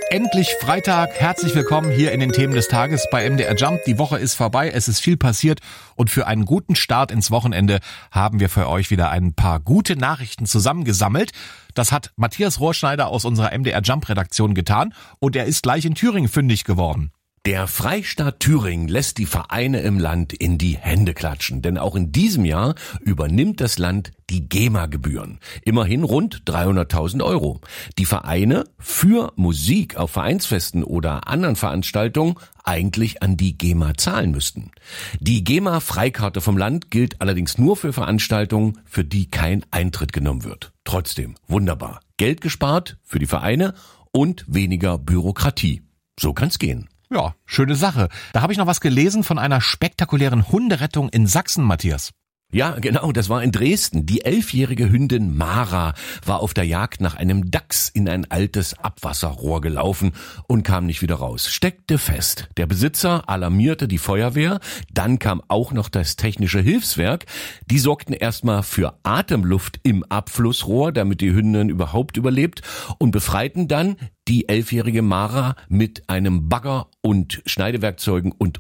Endlich Freitag. Herzlich willkommen hier in den Themen des Tages bei MDR Jump. Die Woche ist vorbei, es ist viel passiert und für einen guten Start ins Wochenende haben wir für euch wieder ein paar gute Nachrichten zusammengesammelt. Das hat Matthias Rohrschneider aus unserer MDR Jump Redaktion getan und er ist gleich in Thüringen fündig geworden. Der Freistaat Thüringen lässt die Vereine im Land in die Hände klatschen, denn auch in diesem Jahr übernimmt das Land die GEMA-Gebühren. Immerhin rund 300.000 €. Die Vereine für Musik auf Vereinsfesten oder anderen Veranstaltungen eigentlich an die GEMA zahlen müssten. Die GEMA-Freikarte vom Land gilt allerdings nur für Veranstaltungen, für die kein Eintritt genommen wird. Trotzdem, wunderbar. Geld gespart für die Vereine und weniger Bürokratie. So kann's gehen. Ja, schöne Sache. Da habe ich noch was gelesen von einer spektakulären Hunderettung in Sachsen, Matthias. Ja, genau, das war in Dresden. Die 11-jährige Hündin Mara war auf der Jagd nach einem Dachs in ein altes Abwasserrohr gelaufen und kam nicht wieder raus. Steckte fest. Der Besitzer alarmierte die Feuerwehr, dann kam auch noch das technische Hilfswerk. Die sorgten erstmal für Atemluft im Abflussrohr, damit die Hündin überhaupt überlebt und befreiten dann die 11-jährige Mara mit einem Bagger und Schneidewerkzeugen und.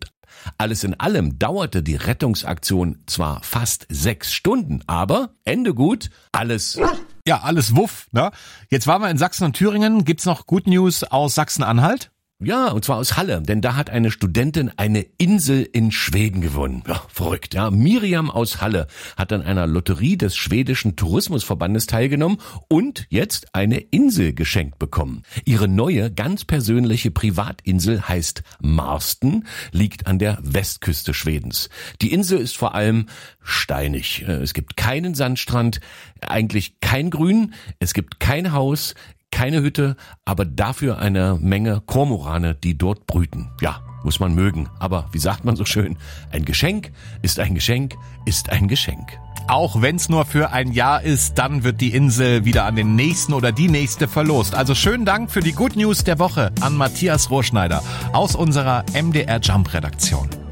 Alles in allem dauerte die Rettungsaktion zwar fast 6 Stunden, aber Ende gut, alles. Ja, alles wuff, ne? Jetzt waren wir in Sachsen und Thüringen. Gibt's noch Good News aus Sachsen-Anhalt? Ja, und zwar aus Halle, denn da hat eine Studentin eine Insel in Schweden gewonnen. Ja, verrückt, ja. Miriam aus Halle hat an einer Lotterie des schwedischen Tourismusverbandes teilgenommen und jetzt eine Insel geschenkt bekommen. Ihre neue, ganz persönliche Privatinsel heißt Marsten, liegt an der Westküste Schwedens. Die Insel ist vor allem steinig. Es gibt keinen Sandstrand, eigentlich kein Grün, es gibt kein Haus, keine Hütte, aber dafür eine Menge Kormorane, die dort brüten. Ja, muss man mögen. Aber wie sagt man so schön, ein Geschenk ist ein Geschenk ist ein Geschenk. Auch wenn's nur für ein Jahr ist, dann wird die Insel wieder an den nächsten oder die nächste verlost. Also schönen Dank für die Good News der Woche an Matthias Rohrschneider aus unserer MDR Jump Redaktion.